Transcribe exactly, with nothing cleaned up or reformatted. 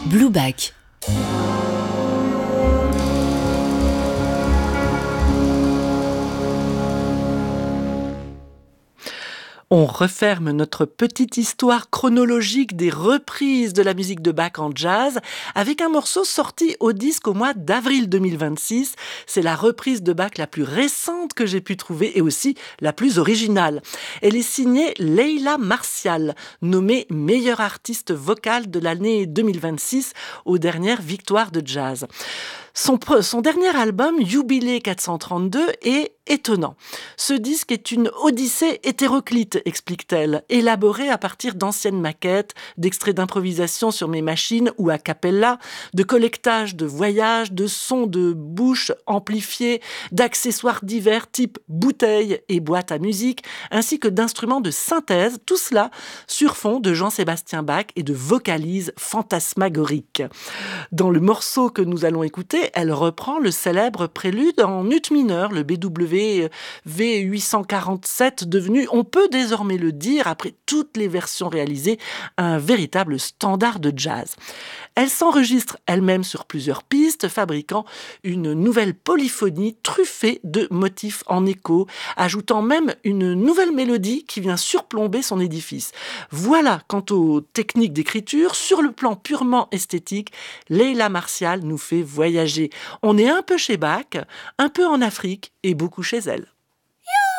Blueback. On referme notre petite histoire chronologique des reprises de la musique de Bach en jazz avec un morceau sorti au disque au mois d'avril deux mille vingt-six. C'est la reprise de Bach la plus récente que j'ai pu trouver et aussi la plus originale. Elle est signée Leila Martial, nommée meilleure artiste vocale de l'année deux mille vingt-six aux dernières victoires de jazz. Son, son dernier album, Jubilé quatre cent trente-deux, est étonnant. Ce disque est une odyssée hétéroclite, explique-t-elle, élaborée à partir d'anciennes maquettes, d'extraits d'improvisation sur mes machines ou a cappella, de collectage de voyages, de sons de bouche amplifiés, d'accessoires divers type bouteilles et boîtes à musique, ainsi que d'instruments de synthèse, tout cela sur fond de Jean-Sébastien Bach et de vocalises fantasmagoriques. Dans le morceau que nous allons écouter, elle reprend le célèbre prélude en ut mineur, le B W V huit cent quarante-sept, devenu, on peut désormais le dire, après toutes les versions réalisées, un véritable standard de jazz. Elle s'enregistre elle-même sur plusieurs pistes, fabriquant une nouvelle polyphonie truffée de motifs en écho, ajoutant même une nouvelle mélodie qui vient surplomber son édifice. Voilà quant aux techniques d'écriture. Sur le plan purement esthétique, Leila Martial nous fait voyager. On est un peu chez Bach, un peu en Afrique et beaucoup chez elle.